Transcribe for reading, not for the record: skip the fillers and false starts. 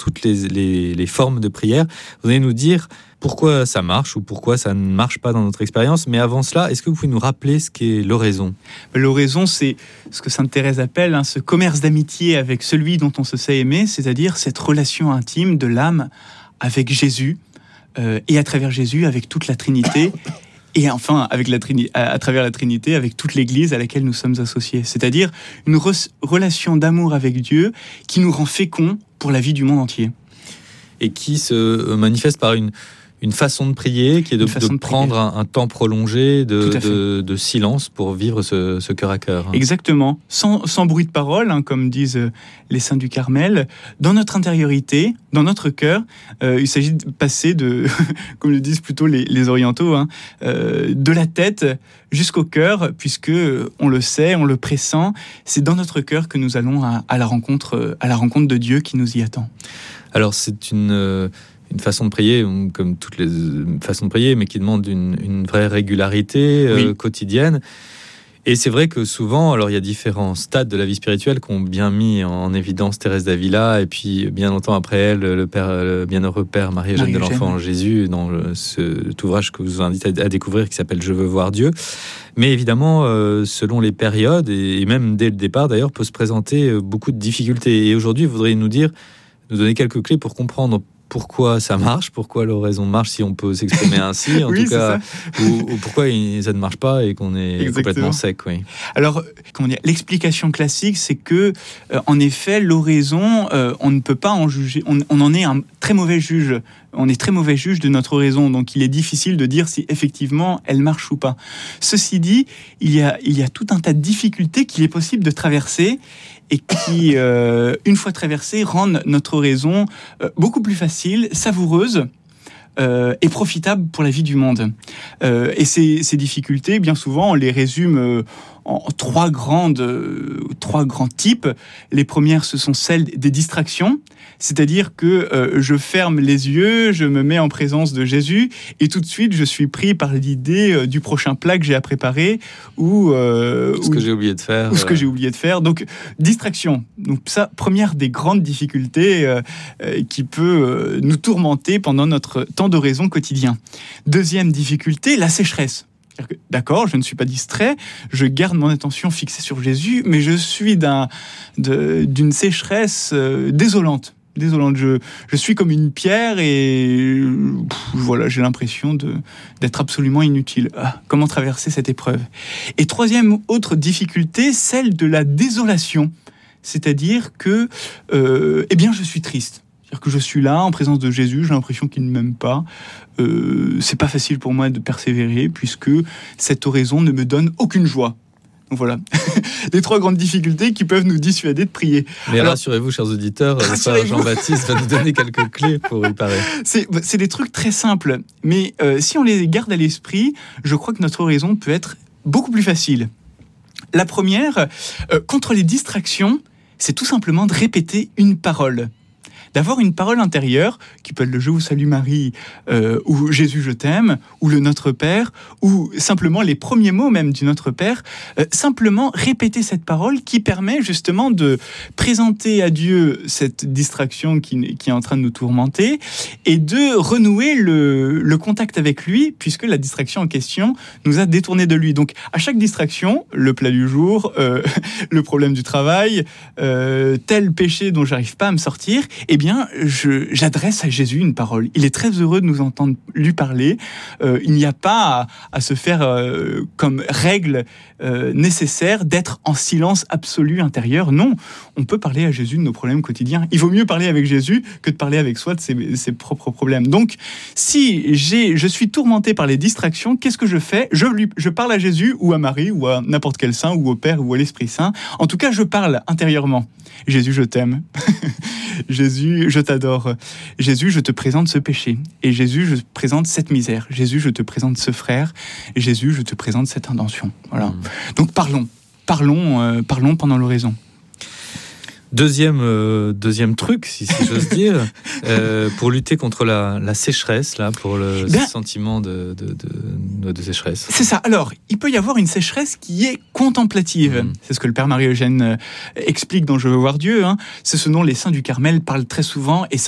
toutes les formes de prière. Vous allez nous dire pourquoi ça marche ou pourquoi ça ne marche pas dans notre expérience. Mais avant cela, est-ce que vous pouvez nous rappeler ce qu'est l'oraison ? L'oraison, c'est ce que Sainte Thérèse appelle ce commerce d'amitié avec celui dont on se sait aimer, c'est-à-dire cette relation intime de l'âme avec Jésus et à travers Jésus avec toute la Trinité. Et enfin, à travers la Trinité, avec toute l'Église à laquelle nous sommes associés. C'est-à-dire une relation d'amour avec Dieu qui nous rend féconds pour la vie du monde entier. Et qui se manifeste par une façon de prier, qui est de prendre un temps prolongé de silence pour vivre ce cœur à cœur. Exactement, sans bruit de parole, comme disent les saints du Carmel, dans notre intériorité, dans notre cœur. Il s'agit de passer comme le disent plutôt les orientaux, de la tête jusqu'au cœur, puisque on le sait, on le pressent, c'est dans notre cœur que nous allons à la rencontre de Dieu qui nous y attend. Alors c'est une façon de prier, comme toutes les façons de prier, mais qui demande une vraie régularité quotidienne. Et c'est vrai que souvent, alors il y a différents stades de la vie spirituelle qu'ont bien mis en évidence Thérèse d'Avila, et puis bien longtemps après elle, le bienheureux Père Marie-Eugène de l'Enfant Jésus, dans cet ouvrage que je vous invite à découvrir, qui s'appelle « Je veux voir Dieu ». Mais évidemment, selon les périodes, et même dès le départ d'ailleurs, peut se présenter beaucoup de difficultés. Et aujourd'hui, vous voudriez nous donner quelques clés pour comprendre pourquoi ça marche, pourquoi l'oraison marche, si on peut s'exprimer ainsi, en tout cas, ou pourquoi ça ne marche pas et qu'on est complètement sec. Oui. Alors, l'explication classique, c'est que, en effet, l'oraison, on ne peut pas en juger, on en est un très mauvais juge. On est très mauvais juge de notre oraison, donc il est difficile de dire si effectivement elle marche ou pas. Ceci dit, il y a tout un tas de difficultés qu'il est possible de traverser et qui, une fois traversées, rendent notre oraison beaucoup plus facile, savoureuse et profitable pour la vie du monde. Et ces difficultés, bien souvent, on les résume en trois grands types. Les premières, ce sont celles des distractions, c'est-à-dire que je ferme les yeux, je me mets en présence de Jésus, et tout de suite, je suis pris par l'idée du prochain plat que j'ai à préparer, ou ce que j'ai oublié de faire. Ou ce que j'ai oublié de faire. Donc, distraction. Donc ça, première des grandes difficultés qui peut nous tourmenter pendant notre temps d'oraison quotidien. Deuxième difficulté, la sécheresse. D'accord, je ne suis pas distrait, je garde mon attention fixée sur Jésus, mais je suis d'une sécheresse désolante. Je suis comme une pierre et voilà, j'ai l'impression d'être absolument inutile. Comment traverser cette épreuve ? Et troisième autre difficulté, celle de la désolation. C'est-à-dire que je suis triste. C'est-à-dire que je suis là, en présence de Jésus, j'ai l'impression qu'il ne m'aime pas. C'est pas facile pour moi de persévérer, puisque cette oraison ne me donne aucune joie. Donc voilà, les trois grandes difficultés qui peuvent nous dissuader de prier. Mais rassurez-vous, chers auditeurs, le frère Jean-Baptiste va nous donner quelques clés pour y parer. C'est des trucs très simples, mais si on les garde à l'esprit, je crois que notre oraison peut être beaucoup plus facile. La première, contre les distractions, c'est tout simplement de répéter une parole. D'avoir une parole intérieure, qui peut être le « Je vous salue Marie », ou « Jésus, je t'aime », ou le « Notre Père », ou simplement les premiers mots même du « Notre Père », simplement répéter cette parole qui permet justement de présenter à Dieu cette distraction qui est en train de nous tourmenter et de renouer le contact avec lui, puisque la distraction en question nous a détournés de lui. Donc à chaque distraction, le plat du jour, le problème du travail, tel péché dont j'arrive pas à me sortir, eh bien, j'adresse à Jésus une parole. Il est très heureux de nous entendre lui parler. Il n'y a pas à se faire comme règle nécessaire d'être en silence absolu intérieur. Non, on peut parler à Jésus de nos problèmes quotidiens. Il vaut mieux parler avec Jésus que de parler avec soi de ses propres problèmes. Donc, si je suis tourmenté par les distractions, qu'est-ce que je fais ? Je parle à Jésus ou à Marie ou à n'importe quel saint ou au Père ou à l'Esprit Saint. En tout cas, je parle intérieurement. Jésus, je t'aime. Jésus, je t'adore. Jésus, je te présente ce péché. Et Jésus, je te présente cette misère. Jésus, je te présente ce frère. Et Jésus, je te présente cette intention. Voilà. Donc parlons pendant l'oraison. Deuxième truc, si j'ose dire, pour lutter contre la sécheresse, là, pour le sentiment de sécheresse. C'est ça. Alors, il peut y avoir une sécheresse qui est contemplative. C'est ce que le Père Marie-Eugène explique dans Je veux voir Dieu. C'est ce dont les saints du Carmel parlent très souvent. Et